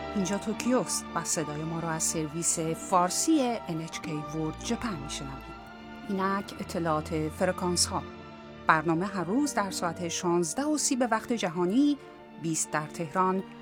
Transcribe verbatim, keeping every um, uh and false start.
اینجا توکیوست و صدای ما را از سرویس فارسی ان اچ کی ورلد ژاپن میشنوید. اینک اطلاعات فرکانس ها. برنامه هر روز در ساعت شانزده و سی به وقت جهانی، بیست در تهران